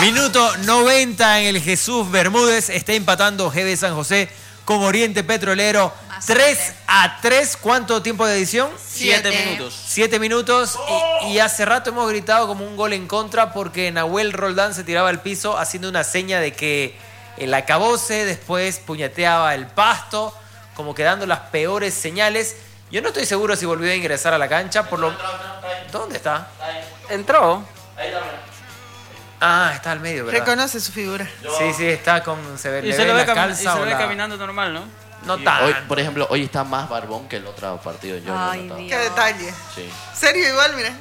Minuto 90 en el Jesús Bermúdez. Está empatando GB San José con Oriente Petrolero. 3-3. ¿Cuánto tiempo de edición? 7 minutos. 7 minutos. Y hace rato hemos gritado como un gol en contra porque Nahuel Roldán se tiraba al piso haciendo una seña de que el acabose, después puñeteaba el pasto, como que dando las peores señales. Yo no estoy seguro si volvió a ingresar a la cancha. ¿Dónde está? Entró. Ahí está. Ah, está al medio, ¿verdad? Reconoce su figura. Sí, está con... Y se lo ve caminando normal, ¿no? No tanto. Hoy, por ejemplo, hoy está más barbón que el otro partido. Ay, Dios. Qué detalle. Sí. Serio igual, mira.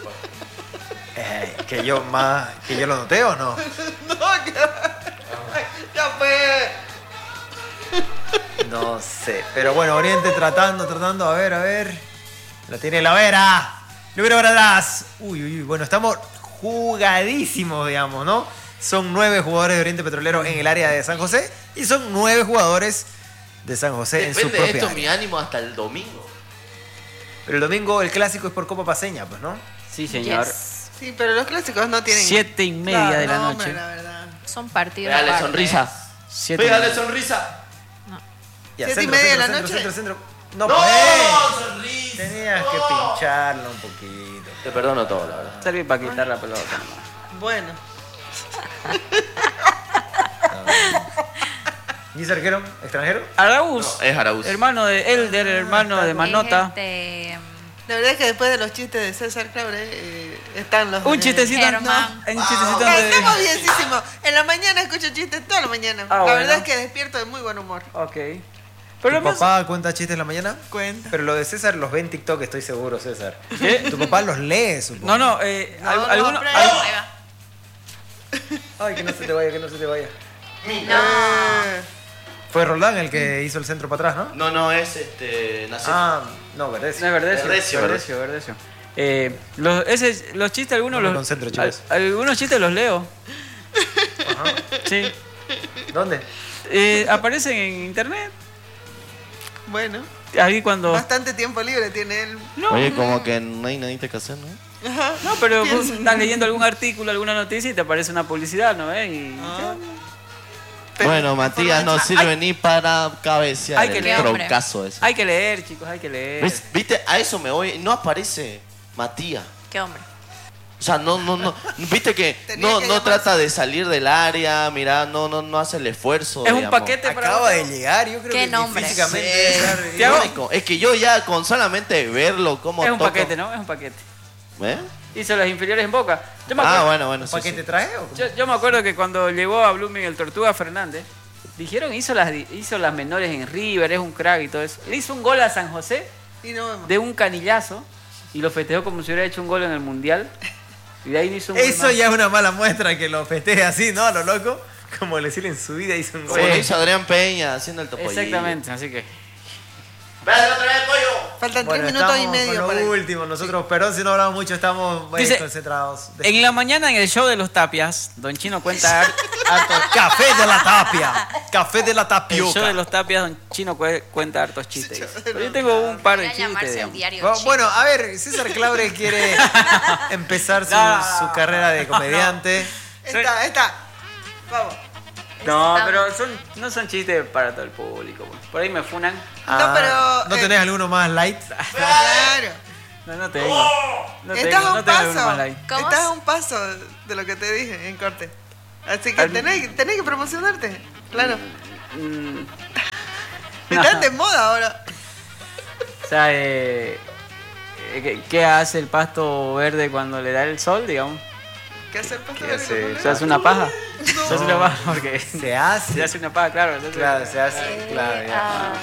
¿Que yo lo noté o no? No, ya fue. No sé. Pero bueno, Oriente tratando. A ver. La tiene la Vera. Libero para atrás. Uy. Bueno, estamos jugadísimos, digamos, ¿no? Son 9 jugadores de Oriente Petrolero en el área de San José y son 9 jugadores de San José en su propia Depende de esto área. mi ánimo hasta el domingo. Pero el domingo el clásico es por Copa Paceña, pues, ¿no? Sí, señor. Sí, pero los clásicos no tienen... 7:30 de la noche. Hombre, la verdad. Son partidos. Pégale aparte. sonrisa. 7:30. Pégale sonrisa. Ya, 7:30 de la noche. Centro. ¡No! pues. ¡Sonrisa! Tenías que pincharlo un poquito. Te perdono todo, la verdad. Servir para quitar la pelota nomás. Bueno. ¿Y ese arquero extranjero? Araúz. No, es Araúz. Hermano de Elder, hermano de Manota. La verdad es que después de los chistes de César Claure están los... Un chistecito. Germán. Un chistecito Estamos bienísimos. En la mañana escucho chistes toda la mañana. Ah, la bueno. verdad es que despierto de muy buen humor. Ok. ¿Tu Pero papá cuenta chistes en la mañana? Cuenta. Pero lo de César los ve en TikTok, estoy seguro, César. ¿Qué? Tu papá los lee, supongo. No, algunos... pero- Ahí va. Ay, que no se te vaya. No. Fue Roldán el que hizo el centro para atrás, ¿no? No, es Nacer. No, Verdecio. No es Verdecio. Verdecio. Los chistes, algunos No me los... concentro, chicos. Algunos chistes los leo. Ajá. Sí. ¿Dónde? Aparecen en internet. Bueno. Ahí cuando... Bastante tiempo libre tiene él. Oye, como que no hay nadie que hacer, ¿no? Ajá. No, pero vos estás leyendo algún artículo, alguna noticia y te aparece una publicidad, ¿no? Y... Bueno, Matías no sirve ni para cabecear Hay que el leer, troncazo ese. Hay que leer, chicos, hay que leer. ¿Viste? A eso me voy. No aparece Matías. Qué hombre. O sea, no. Viste que Tenía no que llamarse. trata de salir del área, mira, no hace el esfuerzo. Es un digamos. paquete para... Acaba de llegar, yo creo ¿Qué que nombre? físicamente Sí. debe estar- Te hago- Único. Es que yo ya con solamente verlo como Es un toco- paquete, ¿no? Es un paquete. ¿Eh? Hizo las inferiores en Boca. Yo me acuerdo, Bueno, sí, ¿Paquete sí. trae o cómo? yo me acuerdo que cuando llegó a Blooming el Tortuga Fernández, dijeron hizo las menores en River, es un crack y todo eso. Le hizo un gol a San José Y no vemos. de un canillazo y lo festejó como si hubiera hecho un gol en el Mundial. Y de ahí no hizo un gol Eso más. ya es una mala muestra que lo festeje así, ¿no? A lo loco. Como decirle en su vida hizo un gol. Como lo hizo Adrián Peña haciendo el topollillo. Exactamente, así que... ¡Dale otra vez, pollo! Faltan Bueno, 3 minutos y estamos medio con para... lo último. Nosotros, perdón si no hablamos mucho, estamos Dice, concentrados. En la mañana en el show de los Tapias, Don Chino cuenta hartos... Café de la tapia. Café de la El tapioca. show de los Tapias, Don Chino cuenta hartos chistes. Pero yo tengo un par de Debería chistes, llamarse el digamos. diario Chino. Bueno, a ver, César Claure quiere empezar su carrera de comediante. Esta. Vamos. No, pero no son chistes para todo el público. Pues. Por ahí me funan. No, pero, ¿No tenés alguno más light? Claro. No tengo. No Estás a un tengo alguno más paso. light. ¿Cómo? Estás a un paso de lo que te dije en corte. Así que tenés que promocionarte. Claro. Mm, Estás de moda ahora. o sea, ¿qué hace el pasto verde cuando le da el sol, digamos? ¿Qué hace el pastor? ¿Se hace una paja? Se hace una paja porque... Se hace. Se hace una paja, claro. Entonces, Claro, se hace. Claro, ya.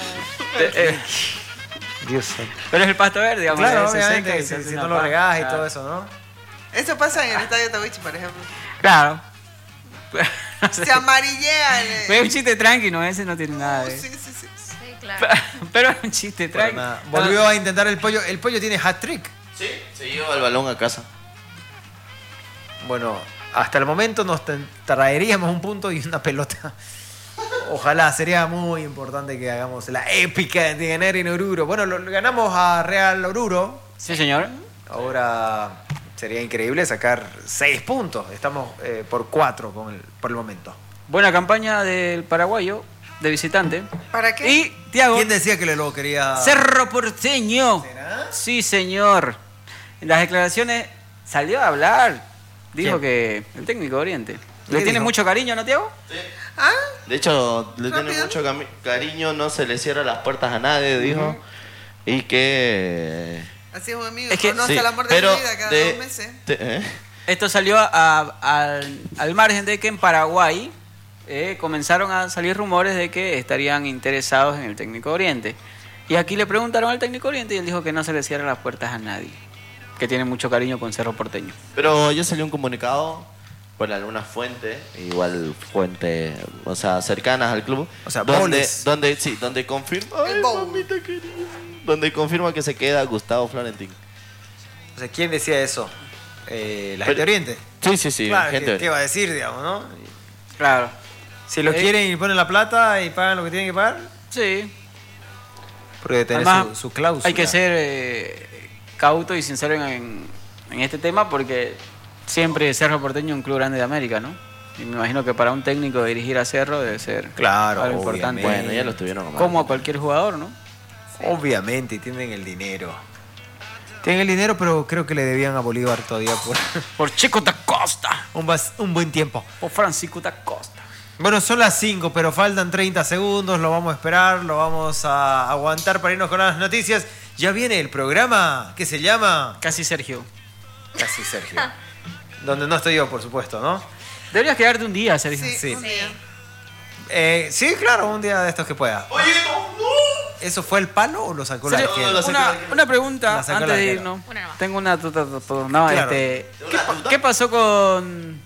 Dios santo. pero es el pasto verde, digamos. Claro, se seca obviamente, y se hace si una no lo paja, regás y claro. todo eso, ¿no? Eso pasa en el estadio Tawichi, por ejemplo. Claro. No sé. Se amarillea. Fue un chiste tranqui, ¿no? Ese no tiene nada de... Sí. Sí, claro. Pero es un chiste Para tranqui. nada. Volvió a intentar el pollo. El pollo tiene hat-trick. Sí, se lleva el balón a casa. Bueno, hasta el momento nos traeríamos un punto y una pelota. Ojalá, sería muy importante que hagamos la épica de ganar en Oruro. Bueno, lo ganamos a Real Oruro. Sí, señor. Ahora Sería increíble sacar 6 puntos. Estamos por 4 por el momento. Buena campaña del paraguayo de visitante. ¿Para qué? Y Thiago, ¿Quién decía que lo quería? Cerro Porteño. ¿Será? Sí, señor. En las declaraciones salió a hablar. Dijo ¿Quién? que el técnico de Oriente. ¿Qué ¿Le tiene dijo? mucho cariño, no, Thiago? ¿Ah? De hecho, le tiene Rápido. mucho cariño, no se le cierra las puertas a nadie, dijo. Y que... Así es un amigo. Es que- conoce sí, el amor de pero su vida cada de- 2 meses. Esto salió al margen de que en Paraguay comenzaron a salir rumores de que estarían interesados en el técnico de Oriente. Y aquí le preguntaron al técnico de Oriente y él dijo que no se le cierran las puertas a nadie. Que tiene mucho cariño con Cerro Porteño. Pero ya salió un comunicado por algunas fuentes, igual fuentes, o sea, cercanas al club. O sea, donde boles. donde confirma, El ay, bowl. mamita querida, donde confirma que se queda Gustavo Florentín. O sea, ¿quién decía eso? ¿La gente Pero- de Oriente? Sí, Claro, gente. ¿qué iba a decir, digamos, no? Claro. Si lo quieren y ponen la plata y pagan lo que tienen que pagar, Sí. porque debe tener Además, su cláusula. hay que ser cauto y sincero en este tema porque siempre Cerro Porteño es un club grande de América, ¿no? Y me imagino que para un técnico dirigir a Cerro debe ser Claro, algo importante. obviamente. Bueno, ya lo estuvieron nomás. Como a cualquier jugador, ¿no? Obviamente, y tienen el dinero. Tienen el dinero, pero creo que le debían a Bolívar todavía por Por Chico da Costa. un buen tiempo. Por Francisco da Costa. Bueno, son las 5, pero faltan 30 segundos, lo vamos a esperar, lo vamos a aguantar para irnos con las noticias. Ya viene el programa que se llama Casi Sergio. Casi Sergio. Donde no estoy yo, por supuesto, ¿no? Deberías quedarte un día, Sergio. Sí, Sí. un día. Sí, claro, un día de estos que pueda. Oye, no. ¿Eso fue el palo o lo sacó la Sergio, arquera? lo sacó una, la arquera. una pregunta La sacó antes la de arquera. irnos. Una nomás. Tengo una no, Claro. ¿qué pasó con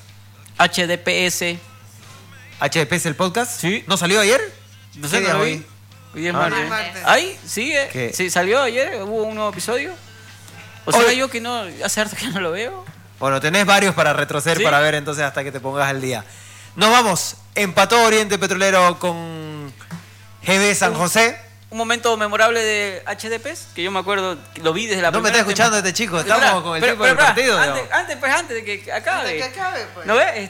HDPS? HDP es el podcast. Sí. ¿No salió ayer? No sé, ¿Qué día no lo hoy? vi. Hoy es Ah. martes. Martes. ¿Ahí? ¿Sigue? ¿Qué? Sí, salió ayer, hubo un nuevo episodio. O sea, Hoy- yo que no, hace harto que no lo veo. Bueno, tenés varios para retroceder ¿Sí? para ver entonces hasta que te pongas al día. Nos vamos. Empató Oriente Petrolero con GB San José. Un momento memorable de HDPs, que yo me acuerdo, que lo vi desde la No me primera está escuchando temporada. este chico. Espera, Estamos con el pero- tipo del pero partido. espera, digamos. antes de que acabe. Hasta que acabe, pues. ¿No ves?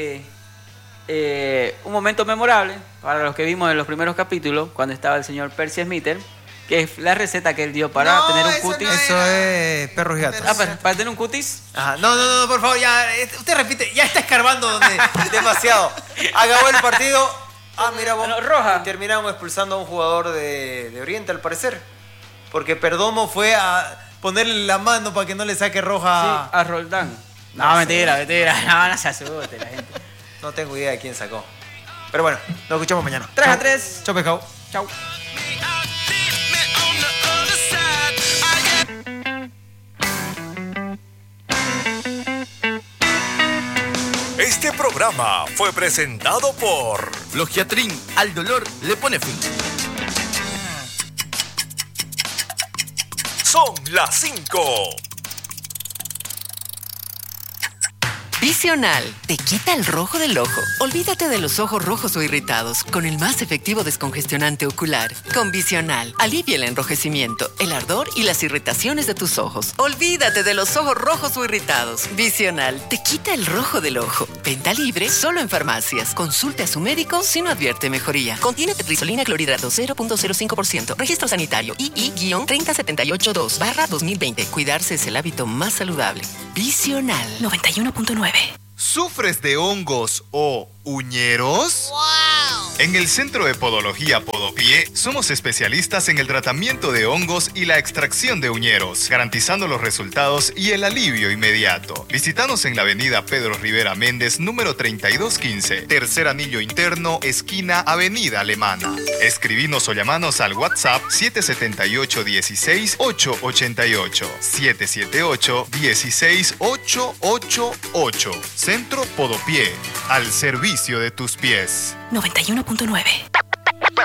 Un momento memorable para los que vimos en los primeros capítulos, cuando estaba el señor Percy Smither, que es la receta que él dio para No, tener un eso cutis. no Eso es perros y gatos. Pero- Para tener un cutis. Ajá. No, por favor, ya. Usted repite, ya está escarbando donde demasiado. Acabó el partido. Mira vos. No, roja. Y terminaron expulsando a un jugador de Oriente, al parecer. Porque Perdomo fue a ponerle la mano para que no le saque roja. Sí, a Roldán. No, No sé. mentira. No se asuste la gente. No tengo idea de quién sacó. Pero bueno, nos escuchamos mañana. 3-3. Chau, pescado. Chau. Este programa fue presentado por Logiatrin, al dolor le pone fin. Son las 5. Visional te quita el rojo del ojo. Olvídate de los ojos rojos o irritados con el más efectivo descongestionante ocular. Con Visional, alivia el enrojecimiento, el ardor y las irritaciones de tus ojos. Olvídate de los ojos rojos o irritados. Visional te quita el rojo del ojo. Venta libre solo en farmacias. Consulte a su médico si no advierte mejoría. Contiene tetrisolina clorhidrato 0.05%. Registro sanitario II-30782/2020. Cuidarse es el hábito más saludable. Visional 91.9. ¿Sufres de hongos o uñeros? ¡Wow! En el Centro de Podología Podopié somos especialistas en el tratamiento de hongos y la extracción de uñeros, garantizando los resultados y el alivio inmediato. Visítanos en la avenida Pedro Rivera Méndez, número 3215, tercer anillo interno, esquina Avenida Alemana. Escribinos o llamanos al WhatsApp 778-16-888, 778-16-888. Centro Podopié, al servicio de tus pies. 91.9.